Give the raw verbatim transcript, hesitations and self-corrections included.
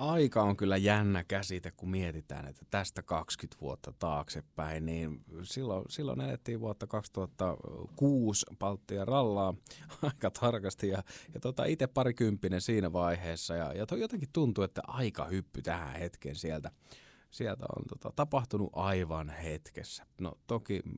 Aika on kyllä jännä käsite, kun mietitään, että tästä kaksikymmentä vuotta taaksepäin, niin silloin, silloin elettiin vuotta kaksituhattakuusi Baltian rallaa aika tarkasti ja, ja tota, itse parikymppinen siinä vaiheessa ja, ja jotenkin tuntuu, että aika hyppy tähän hetken sieltä. Sieltä on tota, tapahtunut aivan hetkessä. No toki